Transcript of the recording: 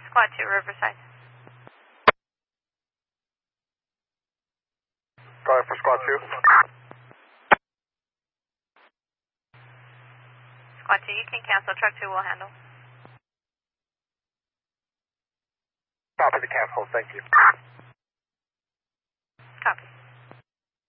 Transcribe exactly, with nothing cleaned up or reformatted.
Squad two, Riverside. Calling for Squad two. Squad two, you can cancel. Truck two will handle. Copy the cancel, thank you.